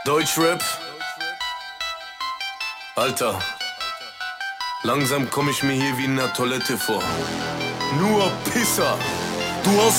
Deutschrap? Alter, langsam komm ich mir hier wie in einer Toilette vor. Nur Pisser. Du hast